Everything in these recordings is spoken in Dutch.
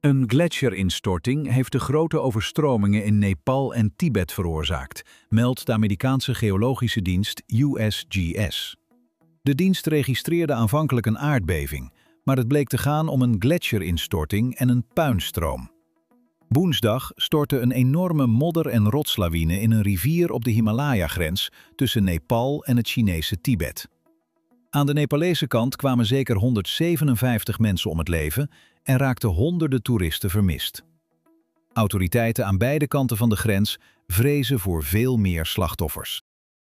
Een gletsjerinstorting heeft de grote overstromingen in Nepal en Tibet veroorzaakt, meldt de Amerikaanse geologische dienst USGS. De dienst registreerde aanvankelijk een aardbeving, maar het bleek te gaan om een gletsjerinstorting en een puinstroom. Woensdag stortte een enorme modder- en rotslawine in een rivier op de Himalaya-grens tussen Nepal en het Chinese Tibet. Aan de Nepalese kant kwamen zeker 157 mensen om het leven en raakten honderden toeristen vermist. Autoriteiten aan beide kanten van de grens vrezen voor veel meer slachtoffers.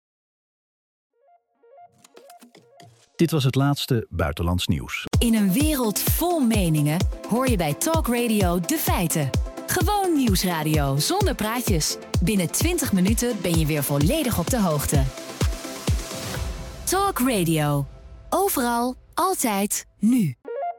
Dit was het laatste buitenlands nieuws. In een wereld vol meningen hoor je bij Talk Radio de feiten. Gewoon nieuwsradio zonder praatjes. Binnen 20 minuten ben je weer volledig op de hoogte. Talk Radio. Overal, altijd, nu.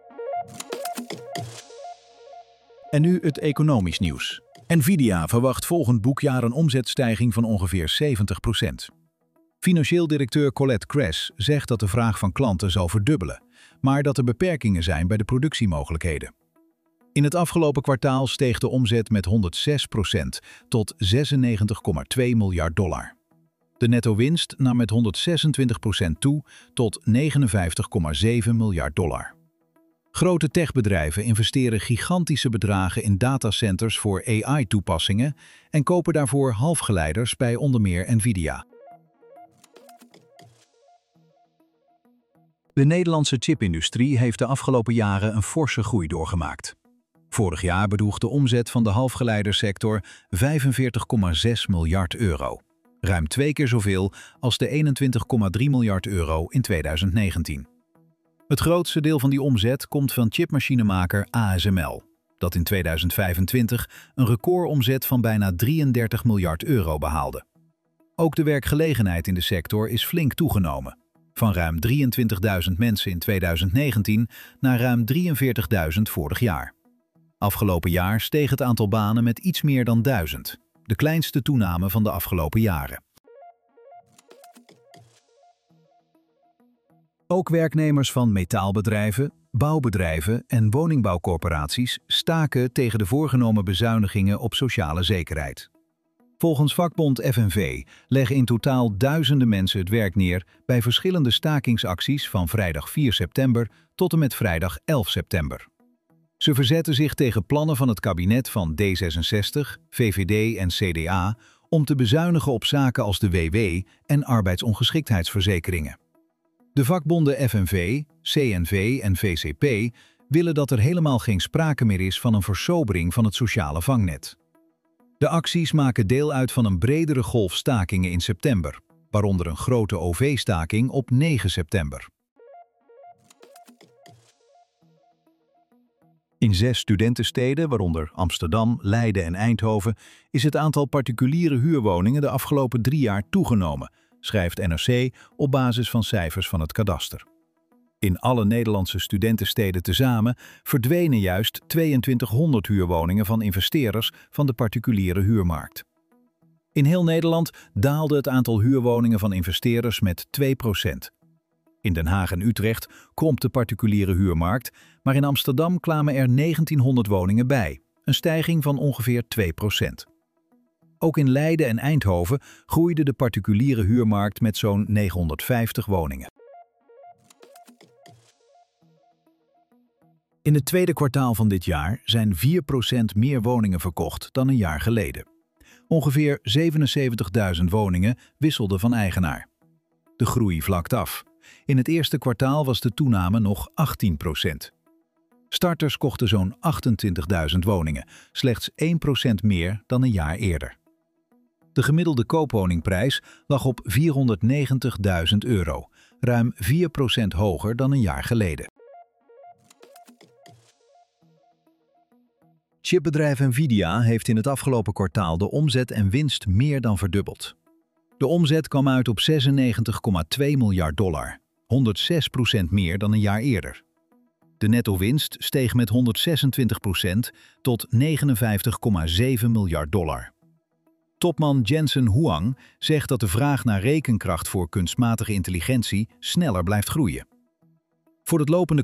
En nu het economisch nieuws. Nvidia verwacht volgend boekjaar een omzetstijging van ongeveer 70%. Financieel directeur Colette Kress zegt dat de vraag van klanten zal verdubbelen, maar dat er beperkingen zijn bij de productiemogelijkheden. In het afgelopen kwartaal steeg de omzet met 106% tot $96,2 miljard. De netto-winst nam met 126% toe tot $59,7 miljard. Grote techbedrijven investeren gigantische bedragen in datacenters voor AI-toepassingen en kopen daarvoor halfgeleiders bij onder meer Nvidia. De Nederlandse chipindustrie heeft de afgelopen jaren een forse groei doorgemaakt. Vorig jaar bedroeg de omzet van de halfgeleidersector €45,6 miljard. Ruim 2 keer zoveel als de €21,3 miljard in 2019. Het grootste deel van die omzet komt van chipmachinemaker ASML, dat in 2025 een recordomzet van bijna €33 miljard behaalde. Ook de werkgelegenheid in de sector is flink toegenomen. Van ruim 23.000 mensen in 2019 naar ruim 43.000 vorig jaar. Afgelopen jaar steeg het aantal banen met iets meer dan 1000, de kleinste toename van de afgelopen jaren. Ook werknemers van metaalbedrijven, bouwbedrijven en woningbouwcorporaties staken tegen de voorgenomen bezuinigingen op sociale zekerheid. Volgens vakbond FNV leggen in totaal duizenden mensen het werk neer bij verschillende stakingsacties van vrijdag 4 september tot en met vrijdag 11 september. Ze verzetten zich tegen plannen van het kabinet van D66, VVD en CDA om te bezuinigen op zaken als de WW en arbeidsongeschiktheidsverzekeringen. De vakbonden FNV, CNV en VCP willen dat er helemaal geen sprake meer is van een versobering van het sociale vangnet. De acties maken deel uit van een bredere golf stakingen in september, waaronder een grote OV-staking op 9 september. In 6 studentensteden, waaronder Amsterdam, Leiden en Eindhoven, is het aantal particuliere huurwoningen de afgelopen 3 jaar toegenomen, schrijft NRC op basis van cijfers van het kadaster. In alle Nederlandse studentensteden tezamen verdwenen juist 2200 huurwoningen van investeerders van de particuliere huurmarkt. In heel Nederland daalde het aantal huurwoningen van investeerders met 2%. In Den Haag en Utrecht kromp de particuliere huurmarkt, maar in Amsterdam kwamen er 1900 woningen bij, een stijging van ongeveer 2%. Ook in Leiden en Eindhoven groeide de particuliere huurmarkt met zo'n 950 woningen. In het tweede kwartaal van dit jaar zijn 4% meer woningen verkocht dan een jaar geleden. Ongeveer 77.000 woningen wisselden van eigenaar. De groei vlakt af. In het eerste kwartaal was de toename nog 18%. Starters kochten zo'n 28.000 woningen, slechts 1% meer dan een jaar eerder. De gemiddelde koopwoningprijs lag op €490.000, ruim 4% hoger dan een jaar geleden. Chipbedrijf Nvidia heeft in het afgelopen kwartaal de omzet en winst meer dan verdubbeld. De omzet kwam uit op $96,2 miljard, 106% meer dan een jaar eerder. De netto-winst steeg met 126% tot $59,7 miljard. Topman Jensen Huang zegt dat de vraag naar rekenkracht voor kunstmatige intelligentie sneller blijft groeien. Voor het lopende